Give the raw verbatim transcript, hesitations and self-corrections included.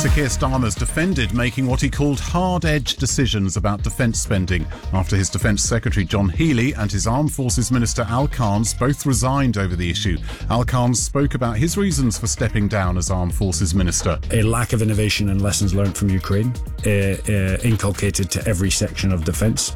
Sir Keir Starmer's defended making what he called hard-edged decisions about defence spending after his Defence Secretary John Healey and his Armed Forces Minister Al Carnes both resigned over the issue. Al Carnes spoke about his reasons for stepping down as Armed Forces Minister. A lack of innovation and lessons learnt from Ukraine, uh, uh, inculcated to every section of defence.